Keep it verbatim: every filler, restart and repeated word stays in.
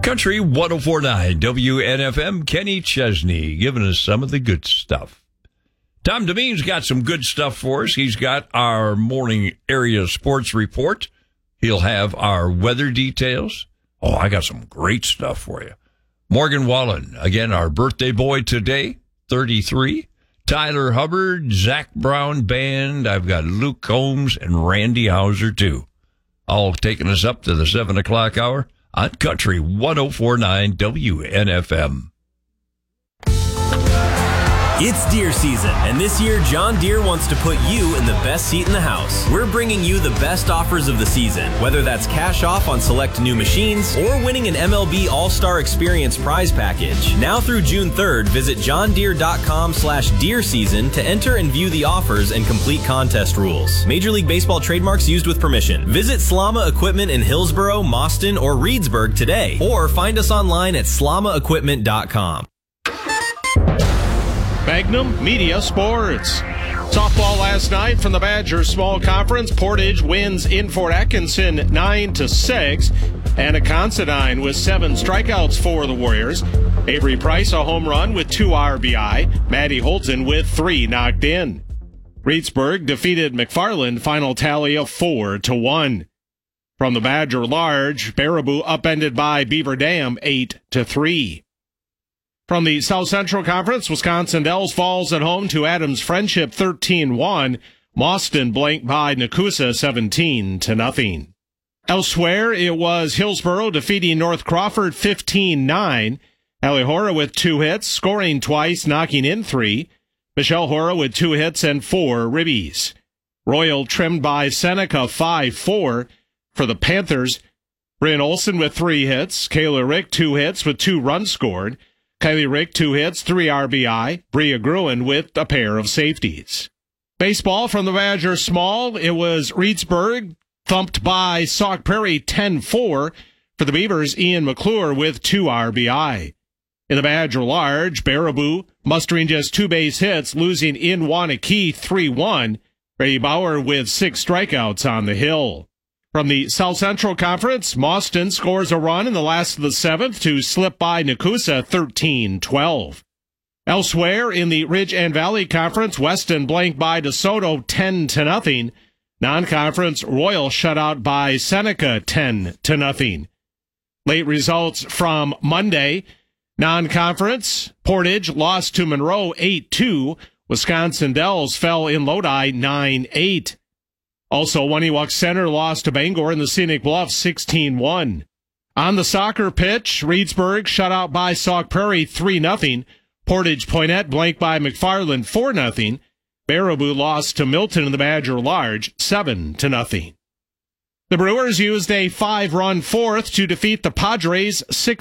Country one oh four point nine W N F M, Kenny Chesney giving us some of the good stuff. Tom Demean's got some good stuff for us. He's got our morning area sports report. He'll have our weather details. Oh, I got some great stuff for you. Morgan Wallen, again, our birthday boy today, thirty-three. Tyler Hubbard, Zach Brown Band. I've got Luke Combs and Randy Hauser, too. All taking us up to the seven o'clock hour on Country one oh four point nine W N F M. It's deer season, and this year John Deere wants to put you in the best seat in the house. We're bringing you the best offers of the season, whether that's cash off on select new machines or winning an M L B All-Star Experience prize package. Now through June third, visit johndeere.com slash deer season to enter and view the offers and complete contest rules. Major League Baseball trademarks used with permission. Visit Slama Equipment in Hillsboro, Mauston, or Reedsburg today, or find us online at slama equipment dot com. Magnum Media Sports. Softball last night from the Badgers Small Conference. Portage wins in Fort Atkinson nine to six. Anna Considine with seven strikeouts for the Warriors. Avery Price a home run with two R B I. Maddie Holton with three knocked in. Reedsburg defeated McFarland, final tally of four to one. From the Badger Large, Baraboo upended by Beaver Dam eight to three. From the South Central Conference, Wisconsin Dells falls at home to Adams Friendship thirteen one. Mauston blanked by Nakusa seventeen to nothing. Elsewhere, it was Hillsboro defeating North Crawford fifteen nine. Allie Hora with two hits, scoring twice, knocking in three. Michelle Hora with two hits and four ribbies. Royal trimmed by Seneca five four. For the Panthers, Bryn Olson with three hits. Kayla Rick two hits with two runs scored. Kylie Rick, two hits, three R B I. Bria Gruen with a pair of safeties. Baseball from the Badger Small. It was Reedsburg thumped by Sauk Prairie ten four. For the Beavers, Ian McClure with two R B I. In the Badger Large, Baraboo mustering just two base hits, losing in Wanakee three one. Ray Bauer with six strikeouts on the hill. From the South Central Conference, Mauston scores a run in the last of the seventh to slip by Nakusa thirteen twelve. Elsewhere in the Ridge and Valley Conference, Weston blanked by DeSoto ten to nothing. Non-conference, Royal shut out by Seneca ten to nothing. Late results from Monday. Non-conference, Portage lost to Monroe eight two. Wisconsin Dells fell in Lodi nine eight. Also, Waniwak Center lost to Bangor in the Scenic Bluffs sixteen one. On the soccer pitch, Reedsburg shut out by Sauk Prairie three nothing. Portage Poinnette blanked by McFarland four nothing. Baraboo lost to Milton in the Badger Large seven to nothing. The Brewers used a five-run fourth to defeat the Padres six